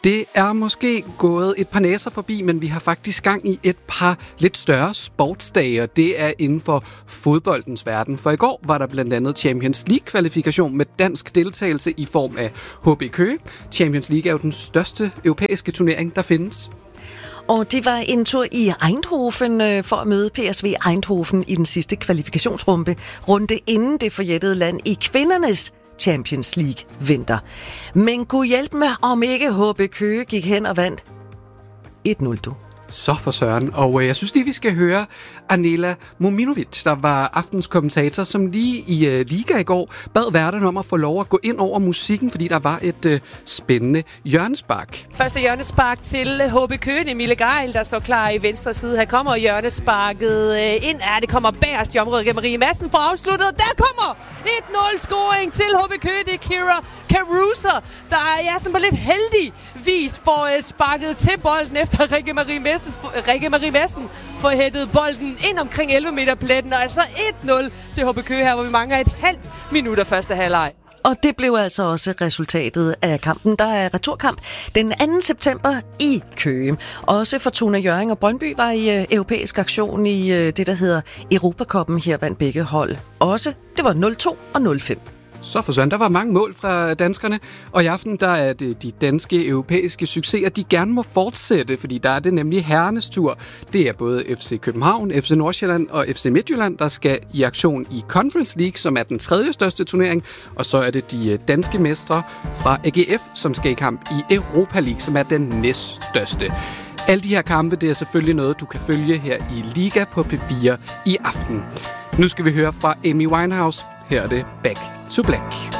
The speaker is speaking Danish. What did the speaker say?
Det er måske gået et par næser forbi, men vi har faktisk gang i et par lidt større sportsdage, og det er inden for fodboldens verden. For i går var der blandt andet Champions League-kvalifikation med dansk deltagelse i form af HB Køge. Champions League er jo den største europæiske turnering, der findes. Og det var en tur i Eindhoven for at møde PSV Eindhoven i den sidste kvalifikationsrunde inden det forjættede land i kvindernes Champions League vinter. Men Gud hjælp mig, om ikke HB Køge gik hen og vandt 1-0, du. Så for søren. Og jeg synes lige, vi skal høre Anela Mominovic, der var aftens kommentator, som lige i Liga i går bad værterne om at få lov at gå ind over musikken, fordi der var et spændende hjørnespark. Første hjørnespark til HB Køge, Emilie Geil, der står klar i venstre side. Her kommer hjørnesparket ind. Det kommer bagerst i området. Marie Madsen får afsluttet. Der kommer 1-0-scoring til HB Køge. Det er Kira Caruso, der som på lidt heldig vis får sparket til bolden efter Rikke Marie Madsen får hættet bolden ind omkring 11 meter pletten, og altså 1-0 til HB Køge her, hvor vi mangler et halvt minut af første halvleg. Og det blev altså også resultatet af kampen. Der er returkamp den 2. september i Køge. Også Fortuna Hjørring og Brøndby var i europæisk aktion i det, der hedder Europacuppen. Her vandt begge hold. Også, det var 0-2 og 0-5. Så for søren, der var mange mål fra danskerne, og i aften der er det de danske europæiske succeser, de gerne må fortsætte, fordi der er det nemlig herrenes tur. Det er både FC København, FC Nordsjælland og FC Midtjylland, der skal i aktion i Conference League, som er den 3. største turnering, og så er det de danske mestre fra AGF, som skal i kamp i Europa League, som er den næststørste. Alle de her kampe, det er selvfølgelig noget, du kan følge her i Liga på P4 i aften. Nu skal vi høre fra Amy Winehouse. Her er det Back to Black.